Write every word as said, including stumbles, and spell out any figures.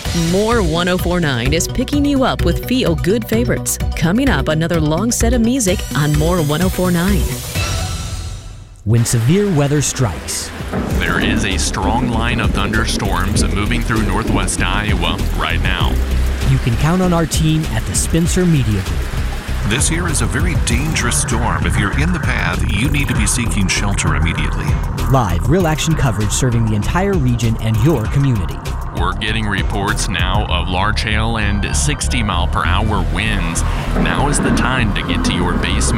More one oh four point nine is picking you up with feel good favorites. Coming up, another long set of music on More one oh four point nine. When severe weather strikes, there is a strong line of thunderstorms moving through northwest Iowa right now. You can count on our team at the Spencer Media Group. This here is a very dangerous storm. If you're in the path, you need to be seeking shelter immediately. Live, real-action coverage serving the entire region and your community. We're getting reports now of large hail and sixty mile per hour winds. Now is the time to get to your base